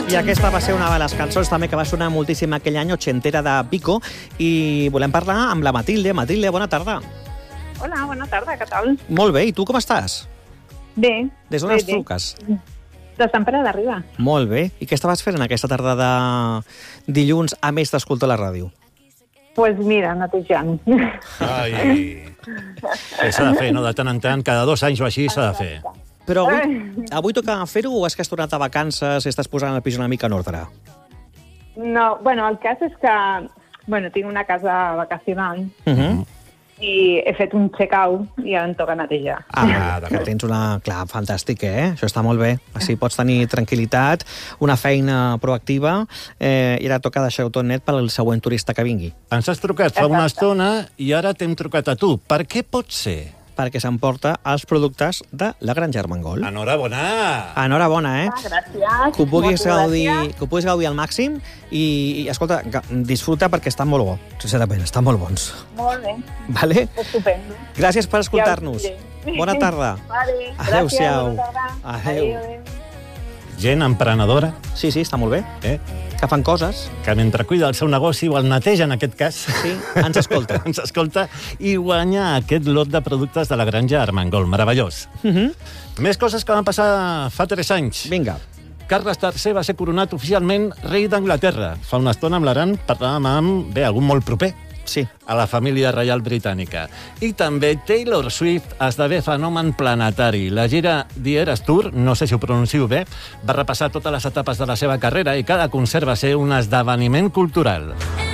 I aquesta va ser una de les cançons també que va sonar moltíssim aquell any, ochentera de Vico, i volem parlar amb la Matilde. Matilde, bona tarda. Hola, bona tarda, què tal? Molt bé, i tu com estàs? Bé. Des d'on ens truques? De Sant Pere de Riba. Molt bé. I què estaves fent en aquesta tarda de dilluns, a més d'escoltar la ràdio? Pues mira, netejant. Ai, s'ha de fer, no? De tant en tant, cada 2 anys o així s'ha de fer. Però avui toca fer-ho o és que has tornat a vacances i estàs posant el pis una mica en ordre? No, bueno, el cas és que tinc una casa vacacional i he fet un check-out i ara em toca netejar. Que tens una... Clar, fantàstic, Això està molt bé. Així pots tenir tranquil·litat, una feina proactiva i ara toca deixar-ho tot net pel següent turista que vingui. Ens has trucat fa una estona i ara t'hem trucat a tu. Per què pot ser? Perquè s'emporta els productes de la Granja Armengol. Enhorabona! Enhorabona, Gràcies. Que ho puguis gaudir al màxim i escolta, disfruta perquè estan molt bons. Sincerament, estan molt bons. Molt bé. Vale? Estupendo. Gràcies per escoltar-nos. Bona tarda. Vale, adéu-siau. Adéu. Gent emprenedora. Sí, està molt bé. Que fan coses. Que mentre cuida el seu negoci o el neteja, en aquest cas... Sí, ens escolta. Ens escolta i guanya aquest lot de productes de la Granja Armengol. Meravellós. Més coses que van passar fa 3 anys. Vinga. Carles III va ser coronat oficialment rei d'Anglaterra. Fa una estona amb l'Aran parlàvem amb, algun molt proper. Sí. A la família reial britànica. I també Taylor Swift esdevé fenomen planetari. La gira The Eras Tour, no sé si ho pronuncio bé, va repassar totes les etapes de la seva carrera i cada concert va ser un esdeveniment cultural.